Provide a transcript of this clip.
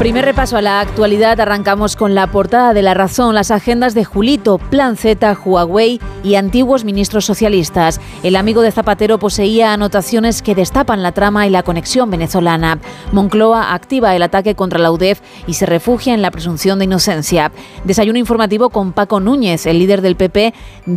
Primer repaso a la actualidad, arrancamos con la portada de La Razón, las agendas de Julito, Plan Z, Huawei y antiguos ministros socialistas. El amigo de Zapatero poseía anotaciones que destapan la trama y la conexión venezolana. Moncloa activa el ataque contra la UDEF y se refugia en la presunción de inocencia. Desayuno informativo con Paco Núñez, el líder del PP,